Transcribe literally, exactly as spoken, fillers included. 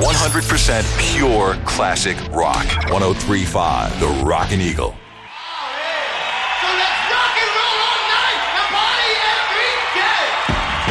one hundred percent pure classic rock. one oh three point five The Rockin' Eagle.